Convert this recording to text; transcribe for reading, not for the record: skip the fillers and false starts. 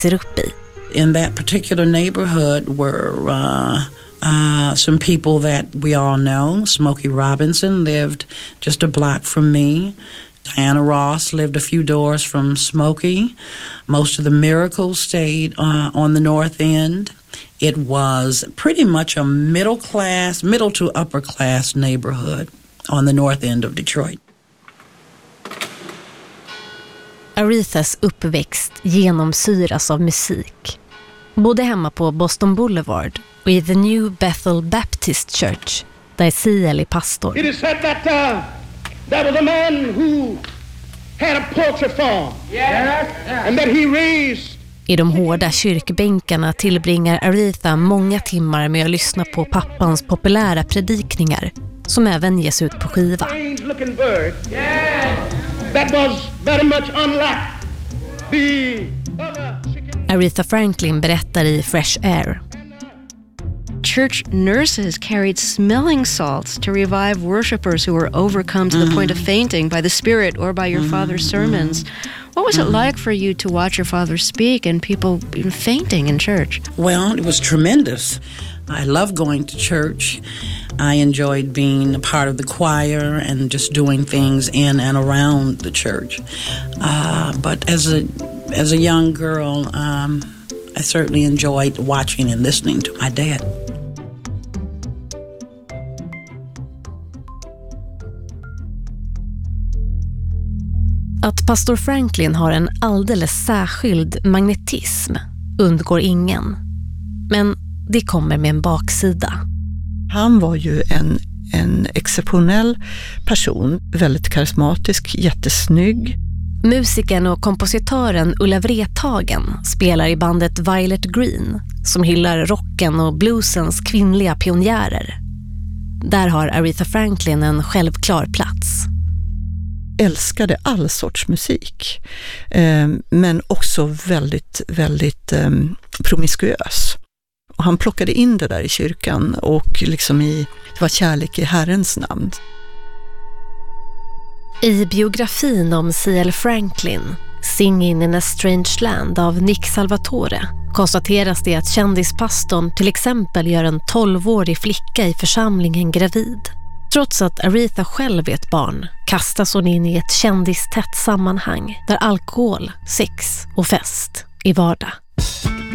växer upp i. In that particular neighborhood were some people that we all know. Smokey Robinson lived just a block from me. Diana Ross lived a few doors from Smokey. Most of the Miracles stayed on the north end. It was pretty much a middle to upper class neighborhood on the north end of Detroit. Arethas uppväxt genomsyras av musik. Både hemma på Boston Boulevard och i The New Bethel Baptist Church, där CL är pastor. It is said that there was a man who had a poultry farm. Yes. And that he raised. I de hårda kyrkbänkarna tillbringar Aretha många timmar med att lyssna på pappans populära predikningar, som även ges ut på skiva. Aretha Franklin berättar i Fresh Air. Church nurses carried smelling salts to revive worshipers who were overcome to the point of fainting by the Spirit or by your father's sermons. What was it like for you to watch your father speak and people fainting in church? Well, it was tremendous. I love going to church. I enjoyed being a part of the choir and just doing things in and around the church. But as a young girl, I certainly enjoyed watching and listening to my dad. Att pastor Franklin har en alldeles särskild magnetism undgår ingen. Men det kommer med en baksida. Han var ju en exceptionell person, väldigt karismatisk, jättesnygg. Musikern och kompositören Ulla Wrethagen spelar i bandet Violet Green, som hyllar rocken och bluesens kvinnliga pionjärer. Där har Aretha Franklin en självklar plats. Älskade all sorts musik, men också väldigt, väldigt promiskuös. Och han plockade in det där i kyrkan och liksom det var kärlek i Herrens namn. I biografin om C.L. Franklin, Singing in a Strange Land av Nick Salvatore, konstateras det att kändispastorn till exempel gör en 12-årig flicka i församlingen gravid. Trots att Aretha själv är ett barn kastas hon in i ett kändistätt sammanhang där alkohol, sex och fest är vardag.